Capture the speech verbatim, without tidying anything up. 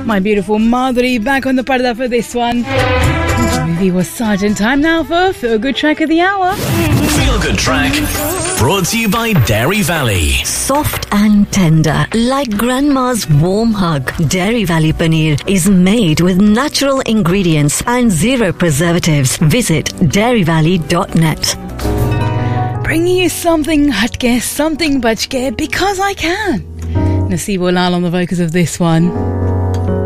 My beautiful Madhuri back on the parda for this one. The movie was Sergeant. Time now for Feel Good Track of the Hour. Feel Good Track, brought to you by Dairy Valley. Soft and tender, like grandma's warm hug. Dairy Valley Paneer is made with natural ingredients and zero preservatives. Visit dairy valley dot net. Bringing you something hatke, something bachke, because I can. Naseeb Lal on the vocals of this one.